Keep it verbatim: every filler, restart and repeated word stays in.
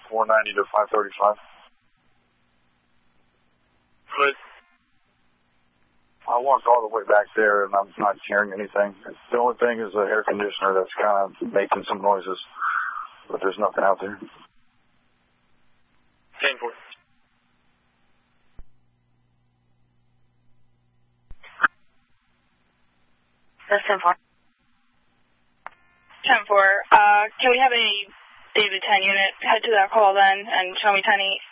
four ninety to five thirty-five. Good. I walked all the way back there, and I'm not hearing anything. The only thing is the air conditioner that's kind of making some noises, but there's nothing out there. ten four. That's ten four. ten four. Uh, can we have a David ten unit head to that call then and show me ten eight?